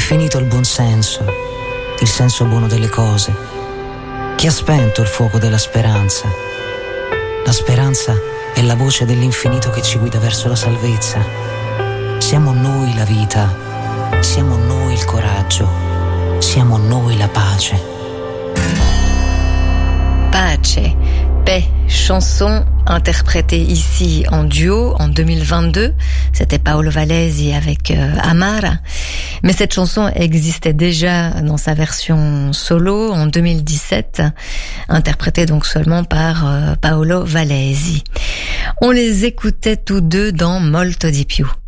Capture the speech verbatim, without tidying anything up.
finito il buon senso, il senso buono delle cose? Chi ha spento il fuoco della speranza? La speranza è la voce dell'infinito che ci guida verso la salvezza. Siamo noi la vita, siamo noi il coraggio, siamo noi la pace. Pace, paix, chanson interprétée ici en duo en deux mille vingt-deux. C'était Paolo Valesi avec euh, Amara. Mais cette chanson existait déjà dans sa version solo en deux mille dix-sept, interprétée donc seulement par euh, Paolo Valesi. On les écoutait tous deux dans Molto di più.